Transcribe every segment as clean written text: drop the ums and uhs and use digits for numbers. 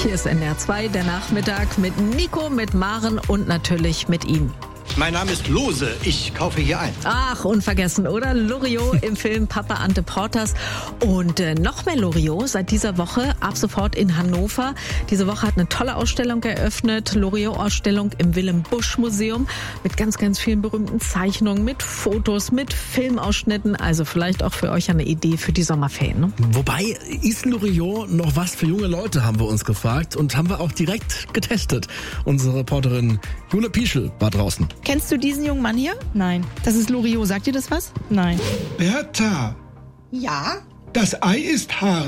Hier ist NDR 2, der Nachmittag mit Nico, mit Maren und natürlich mit ihm. Mein Name ist Lose, ich kaufe hier ein. Ach, unvergessen, oder? Loriot im Film Papa Ante Porters. Und noch mehr Loriot seit dieser Woche, ab sofort in Hannover. Diese Woche hat eine tolle Ausstellung eröffnet, Loriot-Ausstellung im Willem-Busch-Museum mit ganz, ganz vielen berühmten Zeichnungen, mit Fotos, mit Filmausschnitten. Also vielleicht auch für euch eine Idee für die Sommerferien. Ne? Wobei, ist Loriot noch was für junge Leute, haben wir uns gefragt und haben wir auch direkt getestet. Unsere Reporterin Jule Pieschel war draußen. Kennst du diesen jungen Mann hier? Nein. Das ist Loriot. Sagt dir das was? Nein. Bertha, Ja. das Ei ist hart.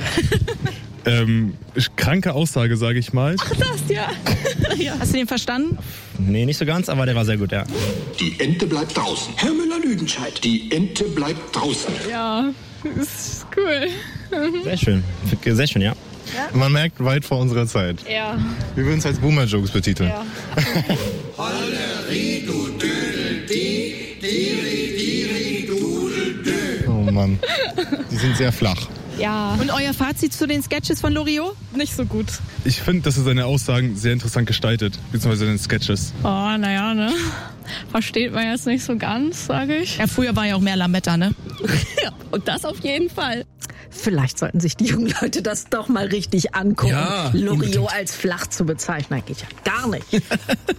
Kranke Aussage, sage ich mal. Ach, das, ja. Ja. Hast du den verstanden? Nee, nicht so ganz, aber der war sehr gut, ja. Die Ente bleibt draußen. Herr Müller-Lüdenscheid. Die Ente bleibt draußen. Ja, ist cool. Sehr schön. Sehr schön, ja. Man merkt, weit vor unserer Zeit. Ja. Wir würden es als Boomer-Jokes betiteln. Ja. Holleri, du Dödel, Diri, Dudel, Dö. Oh Mann. Die sind sehr flach. Ja, Und euer Fazit zu den Sketches von Loriot? nicht so gut. Ich finde, dass er seine Aussagen sehr interessant gestaltet, beziehungsweise seine Sketches. Oh, naja, ne? Versteht man jetzt nicht so ganz, sage ich. Ja, früher war ja auch mehr Lametta, ne? Ja, und das auf jeden Fall. Vielleicht sollten sich die jungen Leute das doch mal richtig angucken. Ja, Loriot unbedingt. als flach zu bezeichnen, geht ja gar nicht.